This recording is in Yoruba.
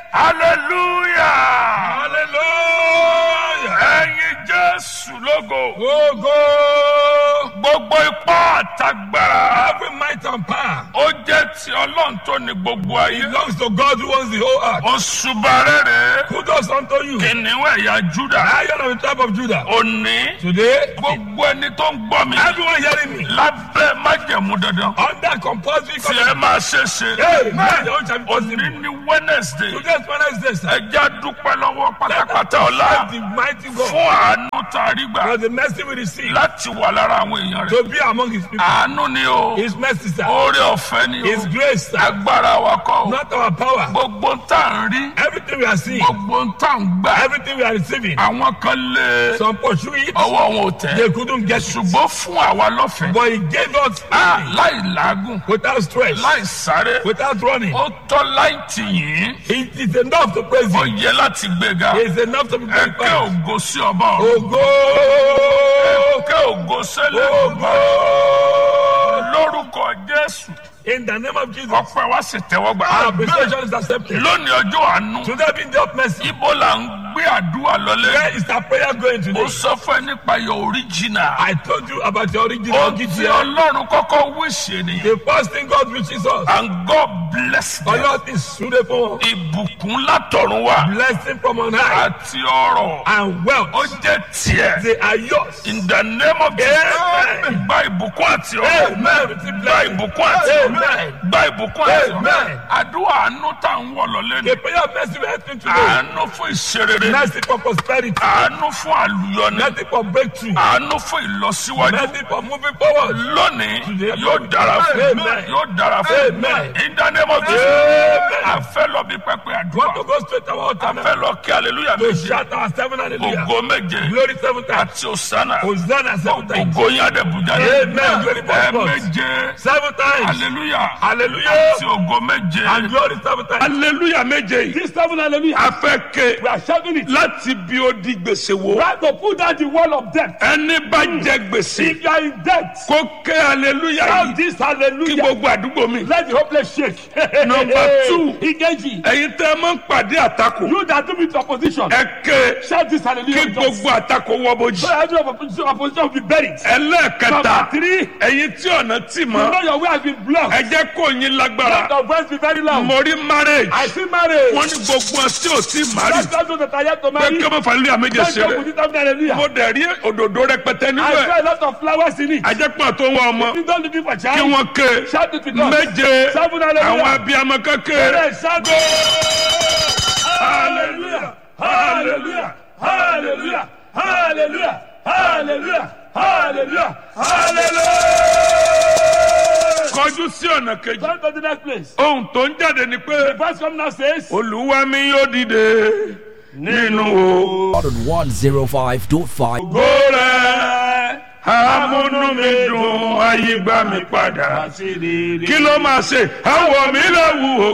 hallelujah. Hallelujah. Ẹ̀yin Jésù lógo. Ogo. Gbogbo ipá àtagbára. Every might and power Ó jẹ́ ti Ọlọ́run tó ní gbogbo ayé. belongs to God who owns the whole earth. Oṣùbà rere. Kudos unto you. Kìnìún ẹ̀yà Júdà. Lion of the tribe of Judah. Òní. Today, Gbogbo ẹni tó ń gbọ́ mi. everyone hearing me Lábẹ́ májẹ̀mú dandan. under compulsory Tí ẹ máa ṣe ṣe. Hey, man, your own shall be possible. Òní ni Wednesday. Today's Wednesday, sir. Ẹ já dúpẹ́ lọ́wọ́ pátápátá Thank ọ̀la. the mighty God Fún àánú tá a rí gbà. for the mercy we receive Láti wà lára àwọn èèyàn rẹ̀. to be among his people. Àánú ni o. His mercy, sir. Oore ọ̀fẹ́ ni His o. grace, sir. Agbára wa kọ́ o. Not our power. Gbogbo ń tà ń rí. Everything we are seeing, Gbogbo ń tà ń gbà. everything we are receiving, Àwọn kan lé some pursue it, ọwọ́ wọn ò tẹ̀. they couldn't get it. Ṣùgbọ́n fún àwa lọ́fẹ̀ẹ́. But he gave us Láì làágùn. without stress, Láì sáré. without running. Ó tọ́ láì tì yín. It is enough to praise Ó him. yẹ láti gbéga. It is enough to be Ẹ kẹ́ glorified. ògo sí ọba ọ̀run. Ogo! Kẹ́ ògo sẹ́lẹ̀ ọba. Lórúkọ Jésù. In the name of Jesus, Ọpẹ́ wa sì tẹ́wọ́ gbà. our appreciation is accepted. Lónìí ọjọ́ àánú. Today being the of mercy, Ibo là ń gbé àdúrà lọlé. where is our prayer going Mo today? sọ fún ẹ nípa your original. I told you about your original Ó ti GTL. Ọlọ́run kọ́kọ́ wíṣẹ́ nìyẹn. The first thing God wishes us, And God bless them. Allah is suitable, Ìbùkún látọ̀run wá. blessing from on high, Àti ọrọ̀. and wealth. Ó jẹ́ tiẹ̀. They are yours. In the name of Jesus. Amen. Gba ìbùkún àti ọrọ̀. Amen. Receive Gba blessing. ìbùkún àti ọrọ̀. Amen. Gba ìbùkún àti ọrọ̀. Amen. Àdúrà àánú tá à ń wọ̀ lọ́lé ni. The prayer of mercy we are asking today, Àánú fún ìṣerere. mercy for prosperity, Àánú fún àlùyọni. mercy for breakthrough, Àánú fún ìlọsíwájú. mercy for moving forward. Lónìí Today, yóò dára fún Amen. yóò dára fún Amen. In the name of Jesus. Amen. A fẹ́ lọ bí pẹpẹ Want àdúrà. to go straight to our altar A now? fẹ́ lọ kí hallelujah To méje. shout our seven hallelujah. Ògo méje. Glory 7 times. Àti òsánà. Hosanna 7 times. Ògo yín àdẹ̀bùjá. Amen. Glory for God. Méje. 7 times. Hallelujah. Hallelujah. Àti ògo méje. And glory 7 times. Hallelujah méje yìí. This 7 hallelujah. A fẹ́ ké We are shouting it. láti bí ó di gbèsè wo. Try to pull down the wall of debt. Ẹni bá jẹ gbèsè. If you are in debt, Kó ké hallelujah shout yìí. this Kí hallelujah. gbogbo àdúgbò mi. Let the hopeless shake. Number 2. Ikeji. Ẹ̀yin tẹ́ ẹ máa ń pàdé àtakò. You that do with opposition. Ẹ ké Shout this hallelujah. kí gbogbo àtakò wọ bójì. So every opposition will be buried. Ẹlẹ́ẹ̀kẹta. Number 3. Ẹ̀yin tí ọ̀nà tì You mọ́. know your way has been blocked. Ẹ jẹ́ kó yín lágbára. Let your voice be very loud. Mo rí marriage. I see marriage. Wọ́n ní gbogbo ọtí ò tí màrí. Let those that are yet to Pé marry. kí ọmọ fàlẹ́ àméjẹ Let them ṣeré. put it down hallelujah. Mo dẹ̀ rí òdòdó rẹpẹtẹ nínú I ẹ̀. saw a lot of flowers in it. Ajẹ́pọ̀ tó ń wá ọmọ. You don't looking for Kí child. wọ́n ké. Shout it with us. Méje. 7 hallelujah. Àwọn abiyamọ kékeré. Yes, shout hallelujah. Hallelujah. Hallelujah. Hallelujah. Hallelujah. Hallelujah. Hallelujah. Kọjú sí ọ̀nà kejì. Go to the next place. Ohun tó ń jáde ni pé. The verse come now says, Olúwa mi yóò dìde nínú On 105.5. ògo rẹ̀. Amúnú mi dùn, ayé gbà mí padà. Kí ló máa ṣe? Àwọ̀ mi lè wù ó.